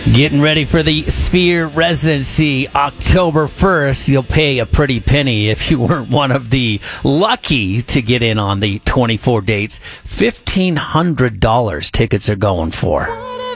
Getting ready for the Sphere residency October 1st. You'll pay a pretty penny if you weren't one of the lucky to get in on the 24 dates. $1,500 tickets are going for.